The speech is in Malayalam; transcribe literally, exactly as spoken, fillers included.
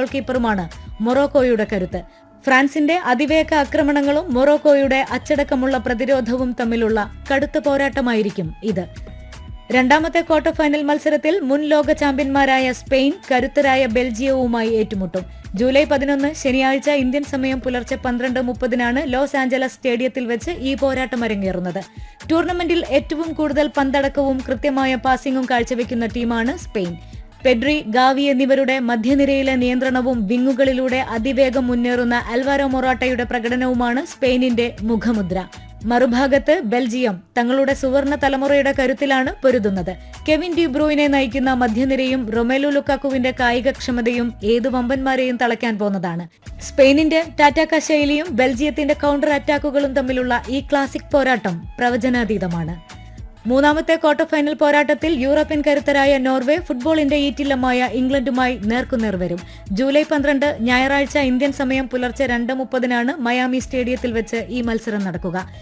കീപ്പറുമാണ് മൊറോക്കോയുടെ കരുത്ത്. ഫ്രാൻസിന്റെ അതിവേഗ ആക്രമണങ്ങളും മൊറോക്കോയുടെ അച്ചടക്കമുള്ള പ്രതിരോധവും തമ്മിലുള്ള കടുത്ത പോരാട്ടമായിരിക്കും ഇത്. രണ്ടാമത്തെ ക്വാർട്ടർ ഫൈനൽ മത്സരത്തിൽ മുൻ ലോക ചാമ്പ്യന്മാരായ സ്പെയിൻ കരുത്തരായ ബെൽജിയവുമായി ഏറ്റുമുട്ടും. ജൂലൈ പതിനൊന്ന് ശനിയാഴ്ച ഇന്ത്യൻ സമയം പുലർച്ചെ പന്ത്രണ്ട് മുപ്പതിനാണ് ലോസ് ആഞ്ചലസ് സ്റ്റേഡിയത്തിൽ വെച്ച് ഈ പോരാട്ടം അരങ്ങേറുന്നത്. ടൂർണമെന്റിൽ ഏറ്റവും കൂടുതൽ പന്തടക്കവും കൃത്യമായ പാസിംഗും കാഴ്ചവെക്കുന്ന ടീമാണ് സ്പെയിൻ. പെഡ്രി, ഗാവി എന്നിവരുടെ മധ്യനിരയിലെ നിയന്ത്രണവും വിങ്ങുകളിലൂടെ അതിവേഗം മുന്നേറുന്ന അൽവാരോ മൊറാട്ടയുടെ പ്രകടനവുമാണ് സ്പെയിനിന്റെ മുഖമുദ്ര. മറുഭാഗത്ത് ബെൽജിയം തങ്ങളുടെ സുവർണ തലമുറയുടെ കരുത്തിലാണ് പൊരുതുന്നത്. കെവിൻ ഡി ബ്രൂയിനെ നയിക്കുന്ന മധ്യനിരയും റൊമേലു ലുക്കാക്കുവിന്റെ കായികക്ഷമതയും ഏതു വമ്പന്മാരെയും തളയ്ക്കാൻ പോന്നതാണ്. സ്പെയിനിന്റെ ടാറ്റാക്ക ശൈലിയും ബെൽജിയത്തിന്റെ കൗണ്ടർ അറ്റാക്കുകളും തമ്മിലുള്ള ഈ ക്ലാസിക് പോരാട്ടം പ്രവചനാതീതമാണ്. മൂന്നാമത്തെ ക്വാർട്ടർ ഫൈനൽ പോരാട്ടത്തിൽ യൂറോപ്യൻ കരുത്തരായ നോർവേ ഫുട്ബോളിന്റെ ഈറ്റില്ലമായ ഇംഗ്ലണ്ടുമായി നേർക്കുനേർ വരും. ജൂലൈ പന്ത്രണ്ട് ഞായറാഴ്ച ഇന്ത്യൻ സമയം പുലർച്ചെ രണ്ട് മുപ്പതിനാണ് മയാമി സ്റ്റേഡിയത്തിൽ വെച്ച് ഈ മത്സരം നടക്കുക.